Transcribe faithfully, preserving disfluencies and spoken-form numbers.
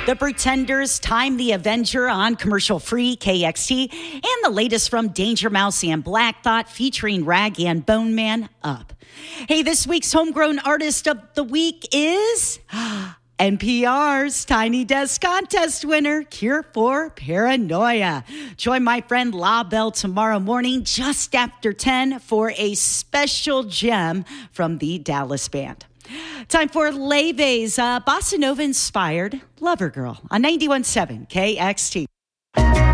The Pretenders, Time the Avenger on commercial-free K X T, and the latest from Danger Mouse and Black Thought featuring Rag and Bone Man, Up. Hey, this week's Homegrown Artist of the Week is N P R's Tiny Desk Contest winner, Cure for Paranoia. Join my friend La Belle tomorrow morning just after ten for a special gem from the Dallas band. Time for Leve's uh, Bossa Nova-inspired Lover Girl on ninety-one point seven K X T.